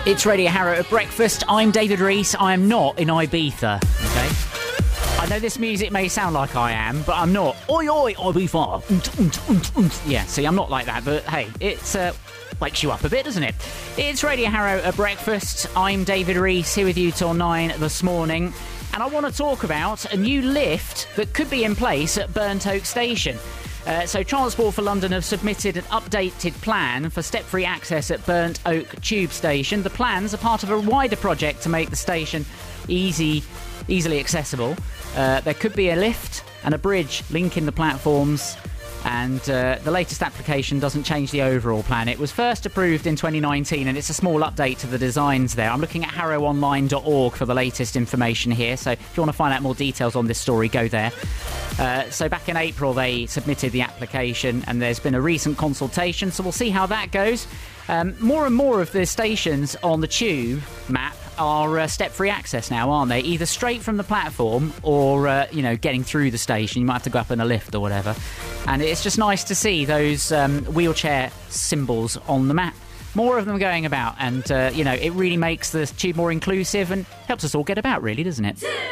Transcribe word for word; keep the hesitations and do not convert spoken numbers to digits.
It's Radio Harrow at breakfast. I'm David Rees. I am not in Ibiza, okay? I know this music may sound like I am, but I'm not. Oi, oi, Ibiza. Yeah, see, I'm not like that, but hey, it's uh, wakes you up a bit, doesn't it? It's Radio Harrow at breakfast. I'm David Rees, here with you till nine this morning. And I want to talk about a new lift that could be in place at Burnt Oak Station. Uh, so Transport for London have submitted an updated plan for step-free access at Burnt Oak Tube Station. The plans are part of a wider project to make the station easy, easily accessible. Uh, there could be a lift and a bridge linking the platforms, and uh, the latest application doesn't change the overall plan. It was first approved in twenty nineteen, and it's a small update to the designs there. I'm looking at harrow online dot org for the latest information here, so if you want to find out more details on this story, go there. Uh, so back in April, they submitted the application, and there's been a recent consultation, so we'll see how that goes. Um, more and more of the stations on the tube map are uh, step-free access now, aren't they? Either straight from the platform or, uh, you know, getting through the station. You might have to go up in a lift or whatever. And it's just nice to see those um, wheelchair symbols on the map. More of them going about, and, uh, you know, it really makes the tube more inclusive and helps us all get about, really, doesn't it?